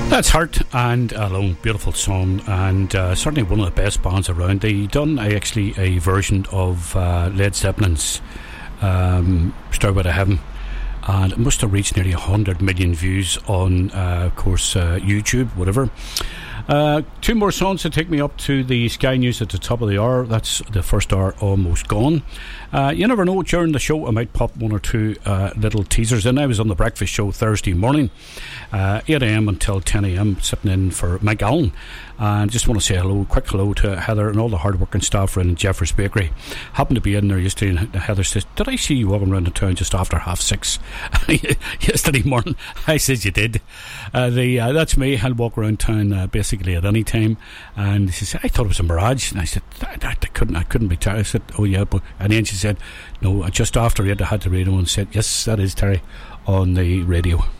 That's Hurt and Alone, beautiful song, and certainly one of the best bands around. They done actually a version of Led Zeppelin's Stairway to Heaven, and it must have reached nearly 100 million views on, of course, YouTube, whatever. Two more songs to take me up to the Sky News at the top of the hour. That's the first hour almost gone. You never know, during the show I might pop one or two little teasers in. I was on the breakfast show Thursday morning, 8am until 10am, sitting in for Mike Allen, and just want to say quick hello to Heather and all the hard working staff around Jeffers Bakery. Happened to be in there yesterday, and Heather says, did I see you walking around the town just after 6:30 yesterday morning? I said, you did. That's me. I'll walk around town basically at any time. And she said, I thought it was a mirage. And I said, I couldn't be Terry. I said, oh yeah, and then she said, no, just after it I had the radio and said, yes, that is Terry on the radio.